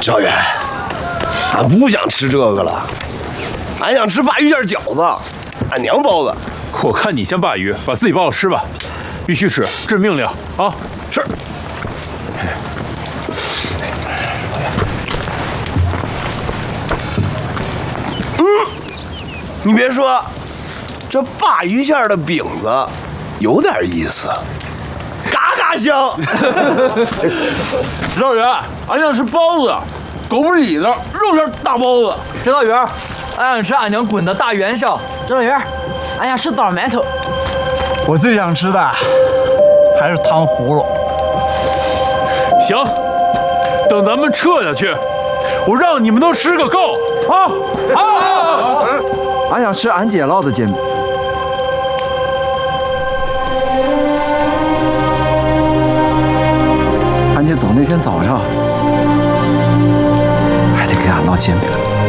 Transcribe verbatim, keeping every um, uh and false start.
赵远，俺不想吃这个了，俺想吃鲅鱼馅饺子，俺娘包的。 我看你像鲅鱼，把自己包了吃吧，必须吃，这是命令啊！ 是。嗯，你别说，这鲅鱼馅的饼子有点意思，嘎嘎香。 赵元，俺想吃包子，狗不理的肉馅大包子。 指导员，俺想吃俺娘滚的大元宵。 指导员，俺想吃枣馒头。 我最想吃的还是糖葫芦。 行，等咱们撤下去，我让你们都吃个够啊！好， 俺想吃俺姐烙的煎饼。俺姐走那天早上还得给俺烙煎饼。